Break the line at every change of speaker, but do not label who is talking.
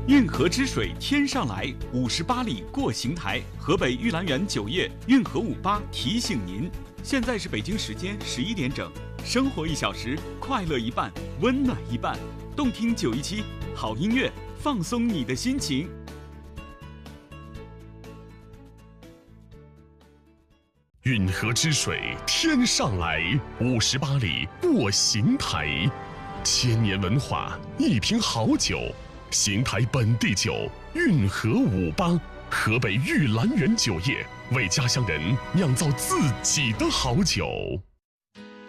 运河之水天上来，58里过邢台。河北玉兰园酒业运河58提醒您，现在是北京时间11点整。生活1小时，快乐一半，温暖一半。动听917，好音乐，放松你的心情。
运河之水天上来，58里过邢台。千年文化，一瓶好酒。邢台本地酒，运河58，河北玉兰园酒业为家乡人酿造自己的好酒。